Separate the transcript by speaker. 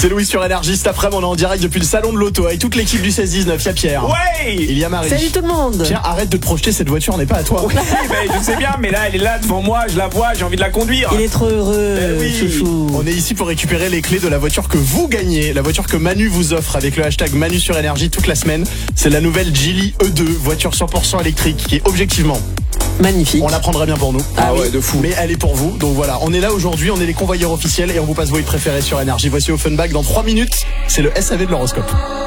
Speaker 1: C'est Louis sur Énergie. Cet après-midi, on est en direct depuis le salon de l'auto avec toute l'équipe du 16-19. Il y a Pierre.
Speaker 2: Ouais.
Speaker 1: Il y a Marie.
Speaker 3: Salut tout le monde.
Speaker 1: Pierre, arrête de te projeter, cette voiture n'est pas à toi.
Speaker 2: Oui, mais je sais bien, mais là, elle est là devant moi, je la vois, j'ai envie de la conduire.
Speaker 3: Il est trop heureux,
Speaker 2: oui.
Speaker 3: chouchou.
Speaker 1: On est ici pour récupérer les clés de la voiture que vous gagnez, la voiture que Manu vous offre avec le hashtag Manu sur Énergie toute la semaine. C'est la nouvelle Geely E2, voiture 100% électrique, qui est objectivement,
Speaker 3: Magnifique.
Speaker 1: on la prendra bien pour nous.
Speaker 2: Ah ouais, de fou.
Speaker 1: Mais elle est pour vous. Donc voilà, on est là aujourd'hui, on est les convoyeurs officiels et on vous passe vos hits préférés sur Énergie. Voici Offenbach dans 3 minutes. C'est le SAV de l'horoscope.